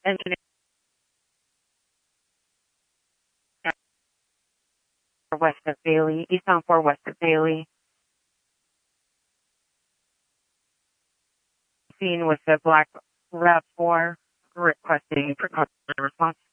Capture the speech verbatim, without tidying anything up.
Engineer west of Bailey, eastbound four west of Bailey. Scene with the black RAV four requesting precautionary response.